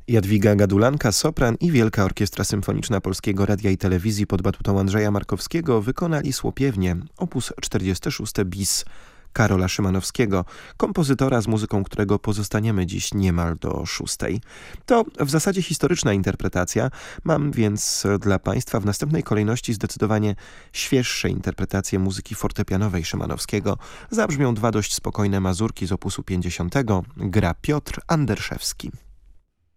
Jadwiga Gadulanka, sopran i Wielka Orkiestra Symfoniczna Polskiego Radia i Telewizji pod batutą Andrzeja Markowskiego wykonali Słopiewnię, op. 46 bis Karola Szymanowskiego, kompozytora, z muzyką którego pozostaniemy dziś niemal do 6. To w zasadzie historyczna interpretacja. Mam więc dla Państwa w następnej kolejności zdecydowanie świeższe interpretacje muzyki fortepianowej Szymanowskiego. Zabrzmią dwa dość spokojne mazurki z opusu 50. Gra Piotr Anderszewski.